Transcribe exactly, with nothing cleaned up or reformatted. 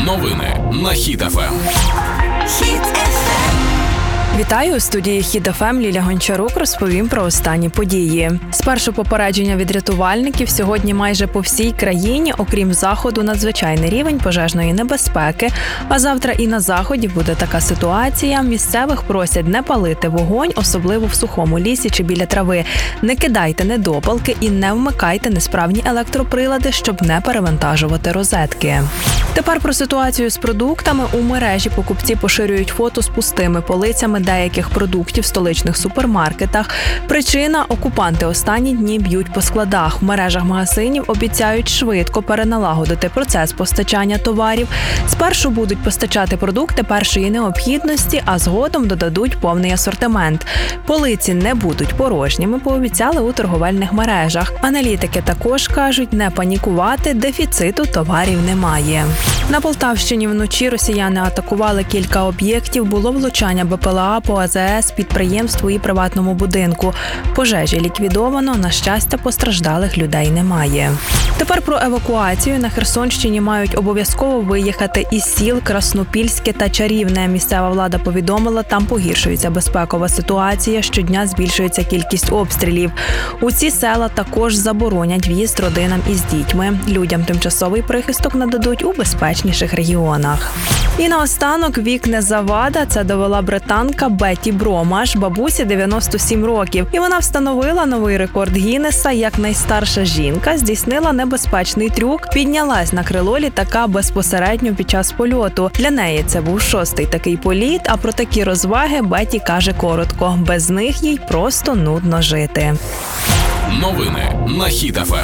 Новини на Хіт еф ем. Хіт еф ем. Вітаю, у студії Хіт еф ем Ліля Гончарук розповім про останні події. Спершу попередження від рятувальників. Сьогодні майже по всій країні, окрім заходу, надзвичайний рівень пожежної небезпеки. А завтра і на заході буде така ситуація. Місцевих просять не палити вогонь, особливо в сухому лісі чи біля трави. Не кидайте недопалки і не вмикайте несправні електроприлади, щоб не перевантажувати розетки. Тепер про ситуацію з продуктами. У мережі покупці поширюють фото з пустими полицями деяких продуктів в столичних супермаркетах. Причина – окупанти останні дні б'ють по складах. В мережах магазинів обіцяють швидко переналагодити процес постачання товарів. Спершу будуть постачати продукти першої необхідності, а згодом додадуть повний асортимент. Полиці не будуть порожніми, пообіцяли у торговельних мережах. Аналітики також кажуть, не панікувати, дефіциту товарів немає. На Полтавщині вночі росіяни атакували кілька об'єктів, було влучання бе пе ел а по а зе ес, підприємству і приватному будинку. Пожежі ліквідовано, на щастя, постраждалих людей немає. Тепер про евакуацію. На Херсонщині мають обов'язково виїхати із сіл Краснопільське та Чарівне. Місцева влада повідомила, там погіршується безпекова ситуація, щодня збільшується кількість обстрілів. У ці села також заборонять в'їзд родинам із дітьми. Людям тимчасовий прихисток нададуть у безпечніших регіонах. І наостанок вік не завада. Це довела британка Бетті Бромаш, бабусі дев'яносто сім років. І вона встановила новий рекорд Гіннеса, як найстарша жінка здійснила небезпечний трюк, піднялась на крило літака безпосередньо під час польоту. Для неї це був шостий такий політ, а про такі розваги Бетті каже коротко. Без них їй просто нудно жити. Новини на Хіт еф ем.